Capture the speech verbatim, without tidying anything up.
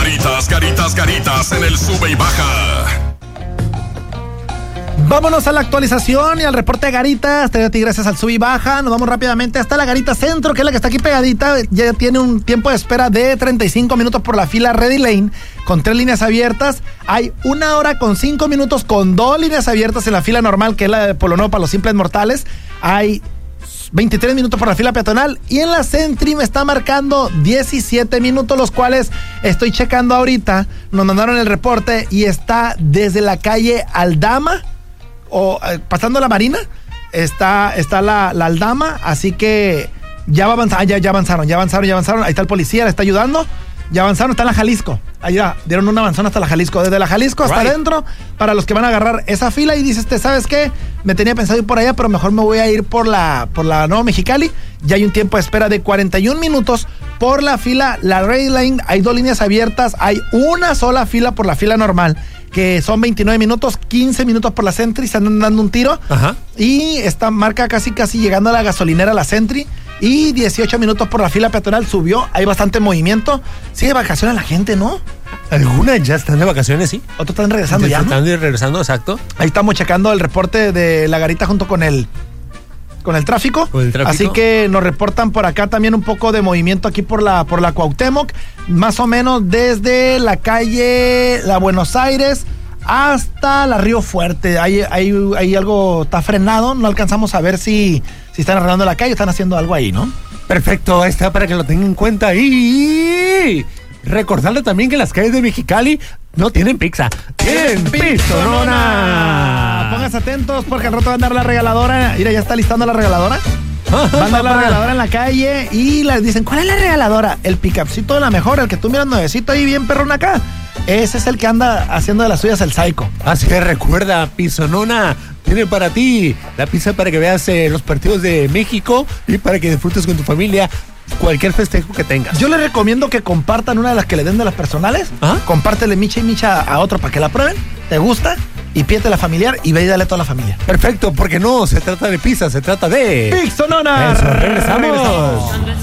Garitas, Garitas, Garitas en el sube y baja. Vámonos a la actualización y al reporte de Garitas. Te doy a ti gracias al sub y baja. Nos vamos rápidamente hasta la Garita Centro, que es la que está aquí pegadita. Ya tiene un tiempo de espera de treinta y cinco minutos por la fila Ready Lane, con tres líneas abiertas. Hay una hora con cinco minutos con dos líneas abiertas en la fila normal, que es la de Polo Nuevo para los simples mortales. Hay veintitrés minutos por la fila peatonal, y en la Sentry me está marcando diecisiete minutos, los cuales estoy checando ahorita. Nos mandaron el reporte y está desde la calle Aldama o eh, pasando la Marina, está, está la, la Aldama, así que ya va a avanzar, ya, ya avanzaron, ya avanzaron, ya avanzaron. Ahí está el policía, le está ayudando. Ya avanzaron, está en la Jalisco. Allá dieron una avanzón hasta la Jalisco. Desde la Jalisco hasta right. adentro, para los que van a agarrar esa fila. Y dices, ¿sabes qué? Me tenía pensado ir por allá, pero mejor me voy a ir por la, por la Nueva Mexicali. Ya hay un tiempo de espera de cuarenta y un minutos por la fila, la Red Line. Hay dos líneas abiertas. Hay una sola fila por la fila normal, que son veintinueve minutos, quince minutos por la Sentry. Se andan dando un tiro. Ajá. Y esta marca casi, casi llegando a la gasolinera, la Sentry. Y dieciocho minutos por la fila peatonal, subió, hay bastante movimiento. Sigue de vacaciones la gente, ¿no? Algunas ya están de vacaciones, sí. Otros están regresando ya, ¿no? Están regresando, exacto. Ahí estamos checando el reporte de la Garita junto con el con el tráfico. Con el tráfico. Así que nos reportan por acá también un poco de movimiento aquí por la por la Cuauhtémoc, más o menos desde la calle La Buenos Aires hasta la Río Fuerte. Ahí, ahí, ahí algo está frenado, no alcanzamos a ver si, si están arreglando la calle, están haciendo algo ahí, ¿no? Perfecto, ahí está para que lo tengan en cuenta. Y recordarle también que las calles de Mexicali no tienen pizza, tienen pizzonona. Pónganse atentos porque al rato va a andar la regaladora. Mira, ya está listando la regaladora. Va a andar la regaladora en la calle y les dicen, ¿cuál es la regaladora? El pickupcito de la mejor, el que tú miras nuevecito ahí bien perrón acá. Ese es el que anda haciendo de las suyas el Psycho. Así que recuerda, Pizzonona tiene para ti la pizza para que veas eh, los partidos de México y para que disfrutes con tu familia cualquier festejo que tengas. Yo les recomiendo que compartan una de las que le den de las personales. ¿Ah? Compártele micha y micha a otro para que la prueben. ¿Te gusta? Y pídete la familiar y ve y dale a toda la familia. Perfecto, porque no se trata de pizza, se trata de Pizzonona. Eso, regresamos. regresamos.